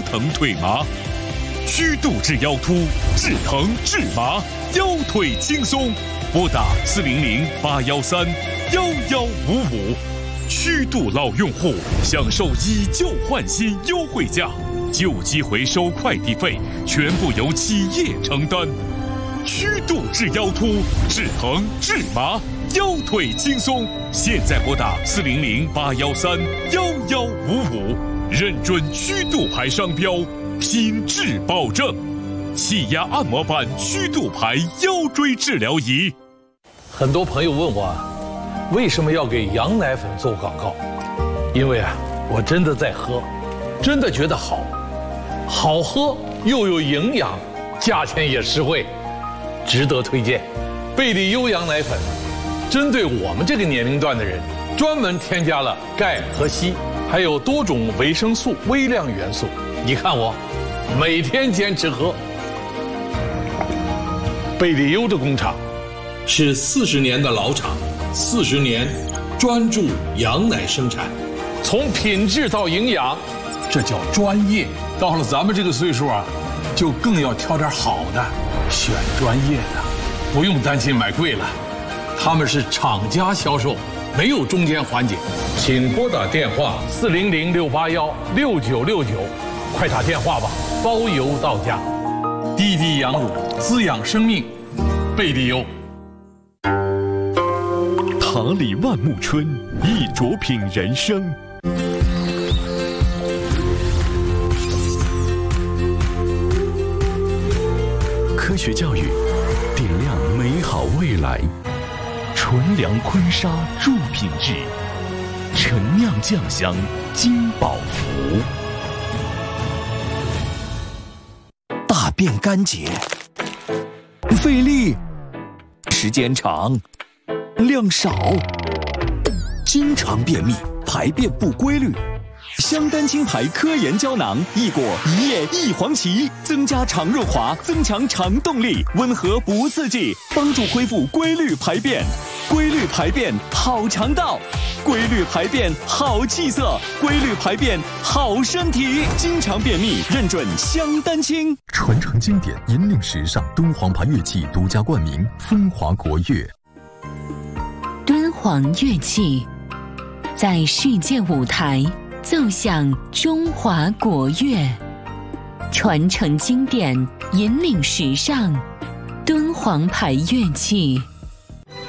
疼腿麻。虚度治腰突，治疼治麻，腰腿轻松。拨打400-813-1155。虚度老用户享受以旧换新优惠价，旧机回收快递费全部由企业承担。虚度治腰突，治疼治麻，腰腿轻松。现在拨打400-813-1155，认准虚度牌商标，品质保证。气压按摩板虚度牌腰椎治疗仪。 很多朋友问我，为什么要给羊奶粉做广告？因为我真的在喝，真的觉得好喝又有营养，价钱也实惠，值得推荐。贝利优羊奶粉针对我们这个年龄段的人，专门添加了钙和硒，还有多种维生素、微量元素。你看我每天坚持喝。贝利优的工厂是40年的老厂，40年专注羊奶生产，从品质到营养，这叫专业。到了咱们这个岁数就更要挑点好的，选专业的，不用担心买贵了。他们是厂家销售，没有中间环节。请拨打电话400-681-6969，快打电话吧，包邮到家。滴滴羊乳，滋养生命，贝利优。 桃李万木春，一酌品人生。科学教育，点亮美好未来。纯粮坤沙助品质，陈酿酱香金宝福。 大便干结，费力，时间长，量少，经常便秘，排便不规律。香丹青牌科研胶囊，益果一叶一黄芪，增加肠润滑，增强肠动力，温和不刺激，帮助恢复规律排便。规律排便好肠道，规律排便好气色，规律排便好身体。经常便秘，认准香丹青。 传承经典，引领时尚，敦煌牌乐器独家冠名，风华国乐。 敦煌乐器在世界舞台奏响中华国乐，传承经典，引领时尚，敦煌牌乐器。